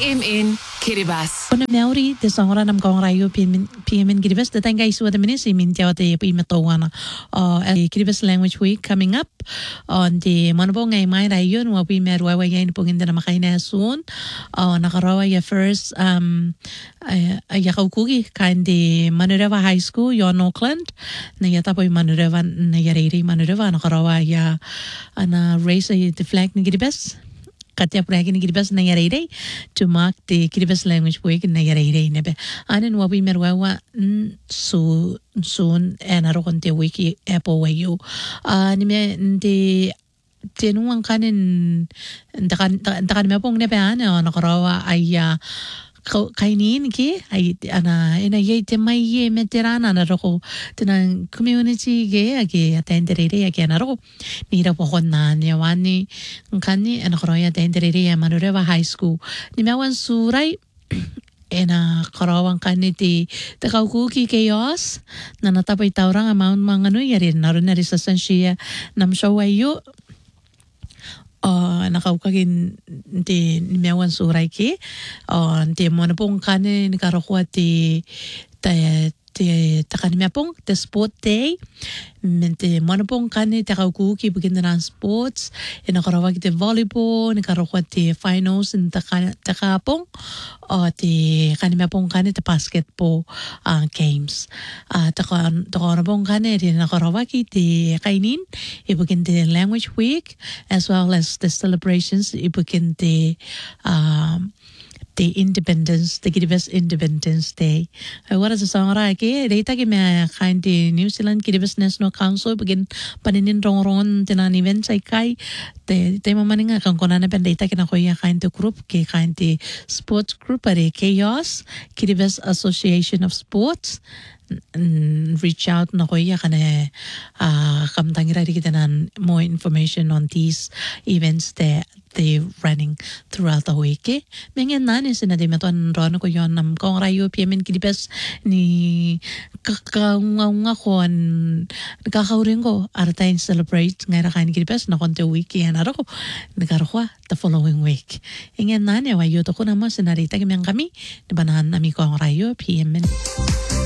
PM in Kiribati. Kuna Maori te sangora nam kong rayo PM in Kiribati the tanga isu the minutes min tiawa te imatowana Kiribati Language Week coming up on the manabo ngai mai rayo no pi merwa wa yain pungin na makaina soon nakarawa ya first ya kaukugi kandi Manurewa High School yon Auckland na ya tapo Manurewa na ya reiri Manurewa nakarawa ya ana raise the flag ni Kiribati Katia Pragi ni Kiribati na yareire to mark the Kiribati Language Week na yareire nebe. Anin wabi merwawa soon and arokon te wiki apple wayo. Nime de tenuang kanin takan mepong nebe ana nakarawa ay kainin ki ay ana ina ye te mai ye meterana na roko tenang community ge age atendere age na roko ni ra pohon na ni wani kani ana kroya atendere ya Manurewa High School ni mewan surai ena karawang kaniti te kaukuki chaos na natapay taurang amount mga ano yari naroon na rin sa sansiya nam shawayo nakaukagin di mewan suray ki di mo na pong kanin nakarokuha ti takanimya pong the sport day mente mo na pong kanin takaukuki begin na sports nakarawag ti volleyball nakarokuha ti finals takapong ti kanimya pong kanin ti basketball games takana pong kanin nakarawag ti kainin ibigin ti language week as well as the celebrations ibigin ti the Independence, the Kiribati Independence Day. What is the song raki? Data ki me kind New Zealand Kiribati National Council begin paninin rong tinan events ay kai te mamaninga kang konana pen data ki na koya kind group ki kind sports group are chaos Kiribati Association of Sports reach out na koya kana kamtangira kita nan more information on these events that they running throughout the week. Mengen nani sinadi metuan rono ko yon nam kong rayo PM in Kiribati ni kakanga kon kakauring ko artain celebrate ngayon kain Kiribati na konti week yan arako nagkarokuha the following week. Ingen nani wayo to ko naman sinarita kami di banahan nami kong rayo PM in